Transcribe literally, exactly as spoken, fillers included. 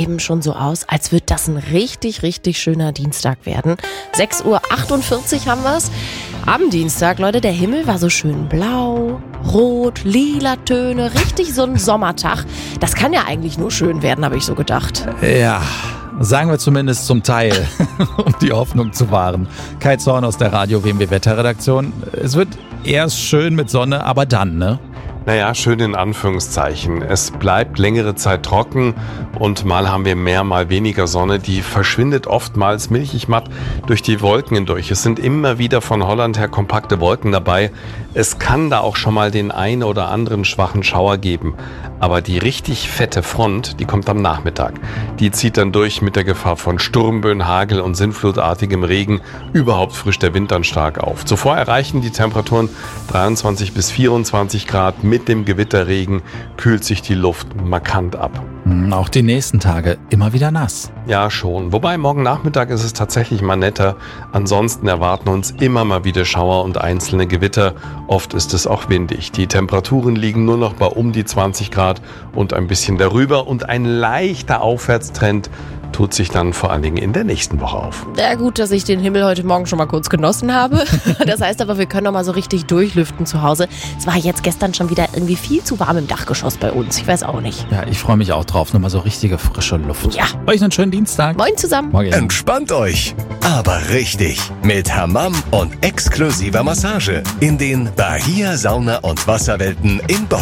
eben schon so aus, als würde das ein richtig, richtig schöner Dienstag werden. sechs Uhr achtundvierzig haben wir es. Am Dienstag, Leute, der Himmel war so schön blau, rot, lila Töne, richtig so ein Sommertag. Das kann ja eigentlich nur schön werden, habe ich so gedacht. Ja, sagen wir zumindest zum Teil, um die Hoffnung zu wahren. Kai Zorn aus der Radio W M W Wetterredaktion. Es wird erst schön mit Sonne, aber dann, ne? Naja, schön in Anführungszeichen. Es bleibt längere Zeit trocken und mal haben wir mehr, mal weniger Sonne. Die verschwindet oftmals milchig matt durch die Wolken hindurch. Es sind immer wieder von Holland her kompakte Wolken dabei. Es kann da auch schon mal den einen oder anderen schwachen Schauer geben. Aber die richtig fette Front, die kommt am Nachmittag. Die zieht dann durch mit der Gefahr von Sturmböen, Hagel und sinnflutartigem Regen. Überhaupt frischt der Wind dann stark auf. Zuvor erreichen die Temperaturen dreiundzwanzig bis vierundzwanzig Grad. Mit dem Gewitterregen kühlt sich die Luft markant ab. Auch die nächsten Tage immer wieder nass. Ja, schon. Wobei morgen Nachmittag ist es tatsächlich mal netter. Ansonsten erwarten uns immer mal wieder Schauer und einzelne Gewitter. Oft ist es auch windig. Die Temperaturen liegen nur noch bei um die zwanzig Grad und ein bisschen darüber. Und ein leichter Aufwärtstrend tut sich dann vor allen Dingen in der nächsten Woche auf. Ja, gut, dass ich den Himmel heute Morgen schon mal kurz genossen habe. Das heißt aber, wir können noch mal so richtig durchlüften zu Hause. Es war jetzt gestern schon wieder irgendwie viel zu warm im Dachgeschoss bei uns. Ich weiß auch nicht. Ja, ich freue mich auch drauf. Nochmal so richtige frische Luft. Ja. Euch einen schönen Dienstag. Moin zusammen. Morgen. Entspannt euch, aber richtig. Mit Hammam und exklusiver Massage in den Bahia Sauna- und Wasserwelten in Bonn.